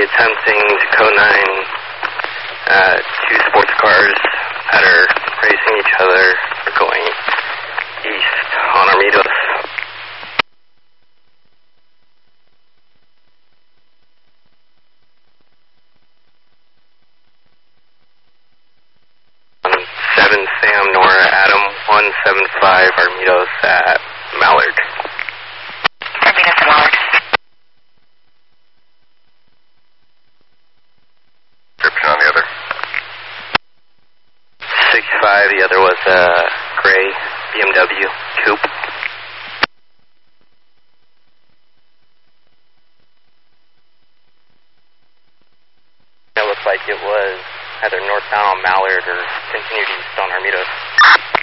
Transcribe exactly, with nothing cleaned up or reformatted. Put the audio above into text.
attempting to code nine uh, two sports cars that are racing each other. We're going east on Armidos. seven Sam Nora Adam one seven five Armidos at Mallard. Armidos at Mallard. Description on the other. six five, the other was a uh, gray B M W coupe. It looked like it was either northbound on Mallard or continued east on Armidos.